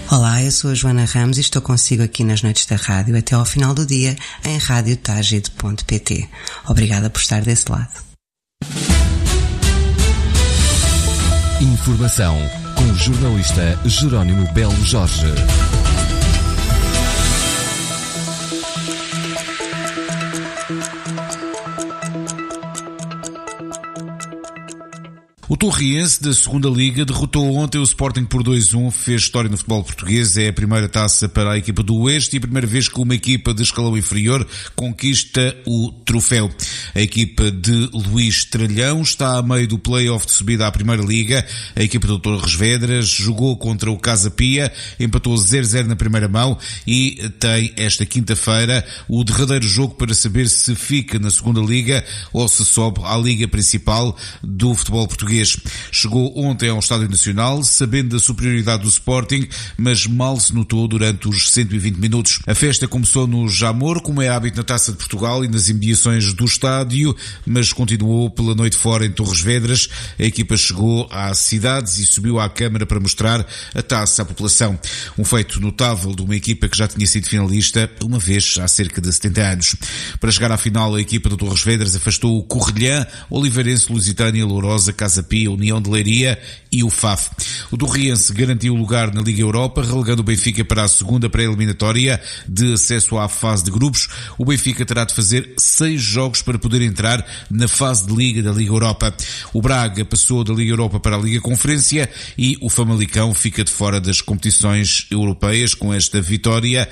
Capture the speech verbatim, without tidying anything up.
Olá, eu sou a Joana Ramos e estou consigo aqui nas noites da rádio até ao final do dia em rádio tagide ponto pt. Obrigada por estar desse lado. Informação com o jornalista Jerónimo Belo Jorge. O Torriense, da segunda Liga, derrotou ontem o Sporting por dois a um, fez história no futebol português, é a primeira taça para a equipa do Oeste e a primeira vez que uma equipa de escalão inferior conquista o troféu. A equipa de Luís Tralhão está a meio do play-off de subida à Primeira Liga. A equipa do Torres Vedras jogou contra o Casa Pia, empatou zero a zero na primeira mão e tem esta quinta-feira o derradeiro jogo para saber se fica na segunda Liga ou se sobe à Liga Principal do futebol português. Chegou ontem ao Estádio Nacional, sabendo da superioridade do Sporting, mas mal se notou durante os cento e vinte minutos. A festa começou no Jamor, como é hábito na Taça de Portugal e nas imediações do estádio, mas continuou pela noite fora em Torres Vedras. A equipa chegou às cidades e subiu à Câmara para mostrar a taça à população. Um feito notável de uma equipa que já tinha sido finalista uma vez há cerca de setenta anos. Para chegar à final, a equipa do Torres Vedras afastou o Correlhã, Oliveirense, Lusitânia, Lourosa, Casa Pia, União de Leiria e o F A F. O Torriense garantiu o lugar na Liga Europa, relegando o Benfica para a segunda pré-eliminatória de acesso à fase de grupos. O Benfica terá de fazer seis jogos para poder entrar na fase de Liga da Liga Europa. O Braga passou da Liga Europa para a Liga Conferência e o Famalicão fica de fora das competições europeias com esta vitória